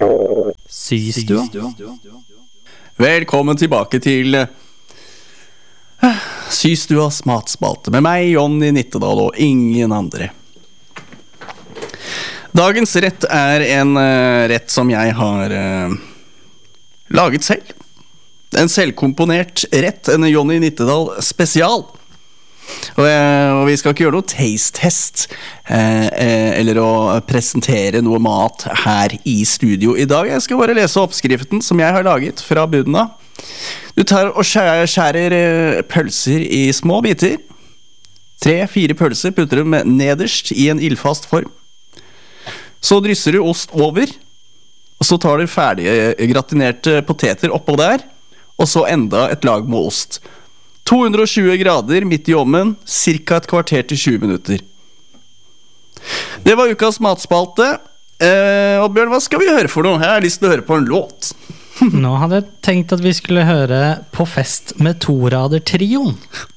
Systua. Velkommen tilbake til Systuas matspalte med meg, Jonny Nittedal, og ingen andre. Dagens rett er en rett som jeg har laget selv. En selvkomponert rett, en Jonny Nittedal spesial. Og vi skal ikke gjøre noe taste-test eller å presentere noe mat her i studio i dag. Jeg skal bare lese oppskriften som jeg har laget fra bunnen av. Du tar og skjærer pølser i små biter. 3-4 pølser putter dem nederst i en ildfast form. Så drysser du ost over, og så tar du ferdige gratinerte poteter oppå der, og så enda et lag med ost. 220 grader midt i ovnen, cirka et kvarter til 20 minutter. Det var ukas matspalte. Og Bjørn, hva skal vi høre for noe? Jeg har lyst til å høre på en låt. Nå hadde jeg tenkt at vi skulle høre På fest med Torader-trioen.